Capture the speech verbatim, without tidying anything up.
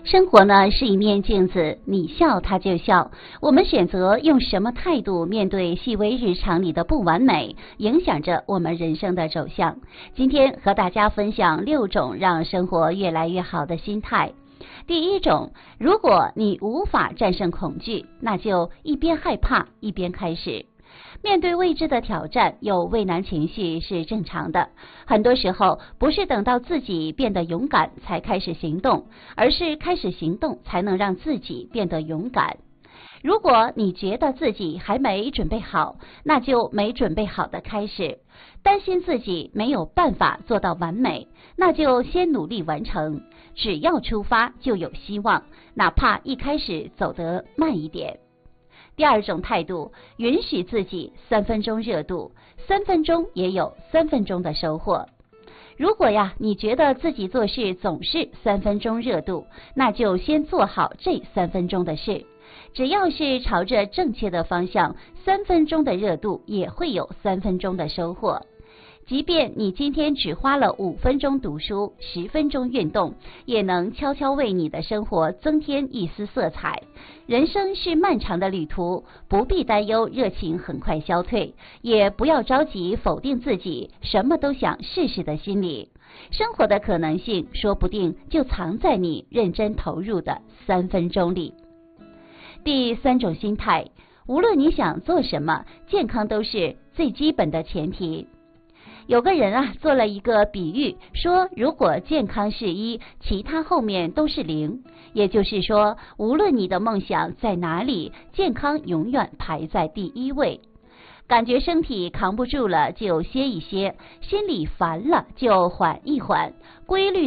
生活呢是一面镜子，你笑它就笑。我们选择用什么态度面对细微日常里的不完美，影响着我们人生的走向。今天和大家分享六种让生活越来越好的心态。第一种，如果你无法战胜恐惧，那就一边害怕一边开始。面对未知的挑战，有畏难情绪是正常的。很多时候，不是等到自己变得勇敢才开始行动，而是开始行动才能让自己变得勇敢。如果你觉得自己还没准备好，那就没准备好的开始。担心自己没有办法做到完美，那就先努力完成。只要出发就有希望，哪怕一开始走得慢一点。第二种态度，允许自己三分钟热度，三分钟也有三分钟的收获。如果呀，你觉得自己做事总是三分钟热度，那就先做好这三分钟的事。只要是朝着正确的方向，三分钟的热度也会有三分钟的收获。即便你今天只花了五分钟读书，十分钟运动，也能悄悄为你的生活增添一丝色彩。人生是漫长的旅途，不必担忧热情很快消退，也不要着急否定自己什么都想试试的心理。生活的可能性说不定就藏在你认真投入的三分钟里。第三种心态，无论你想做什么，健康都是最基本的前提。有个人啊，做了一个比喻，说如果健康是一，其他后面都是零。也就是说，无论你的梦想在哪里，健康永远排在第一位。感觉身体扛不住了就歇一歇，心里烦了就缓一缓，规律